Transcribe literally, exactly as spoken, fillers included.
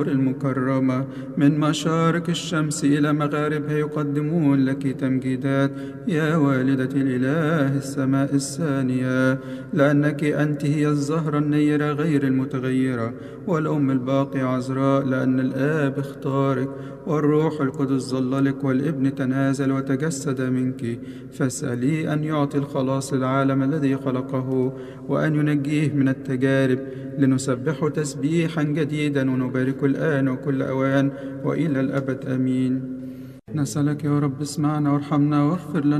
المكرمة من مشارق الشمس إلى مغاربها يقدمون لك تمجيدات يا والدة الإله السماء الثانية، لأنك أنت هي الزهرة النيرة غير المتغيرة والأم الباقية عذراء، لأن الآب اختارك والروح القدس ظللك والابن تنازل وتجسد منك. فاسألي أن يعطي الخلاص للعالم الذي خلقه وأن ينجيه من التجارب، لنسبحه تسبيحا جديدا ونبارك الآن وكل أوان وإلى الأبد آمين. نسألك يا رب اسمعنا وارحمنا واغفر لنا